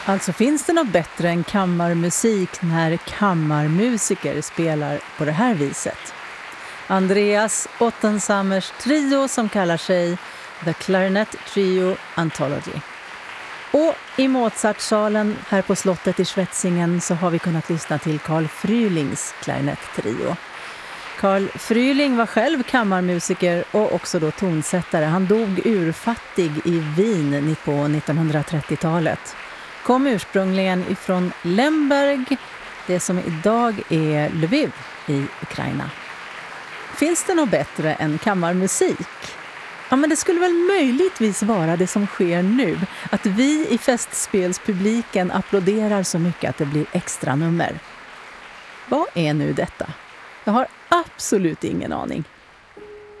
Alltså finns det något bättre än kammarmusik när kammarmusiker spelar på det här viset? Andreas Ottensammers trio som kallar sig The Clarinet Trio Anthology. Och i Mozartsalen här på slottet i Schwetzingen så har vi kunnat lyssna till Carl Frühlings klarinettrio. Carl Frühling var själv kammarmusiker och också då tonsättare. Han dog urfattig i Wien på 1930-talet. Kom ursprungligen ifrån Lemberg, det som idag är Lviv i Ukraina. Finns det något bättre än kammarmusik? Ja, men det skulle väl möjligtvis vara det som sker nu. Att vi i festspelspubliken applåderar så mycket att det blir extra nummer. Vad är nu detta? Jag har absolut ingen aning.